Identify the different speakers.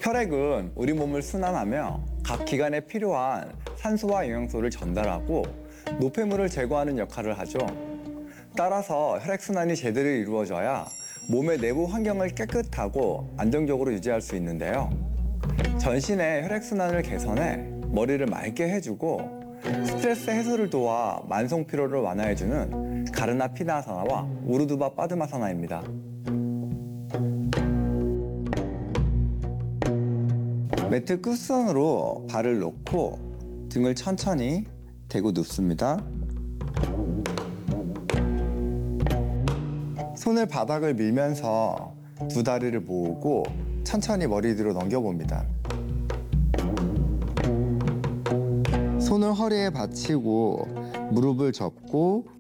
Speaker 1: 혈액은 우리 몸을 순환하며 각 기관에 필요한 산소와 영양소를 전달하고 노폐물을 제거하는 역할을 하죠. 따라서 혈액순환이 제대로 이루어져야 몸의 내부 환경을 깨끗하고 안정적으로 유지할 수 있는데요. 전신의 혈액순환을 개선해 머리를 맑게 해주고 스트레스 해소를 도와 만성 피로를 완화해주는 가르나 피나사나와 우르두바 빠드마사나입니다. 매트 끝선으로 발을 놓고 등을 천천히 대고 눕습니다. 손을 바닥을 밀면서 두 다리를 모으고 천천히 머리 뒤로 넘겨봅니다. 손을 허리에 받치고 무릎을 접고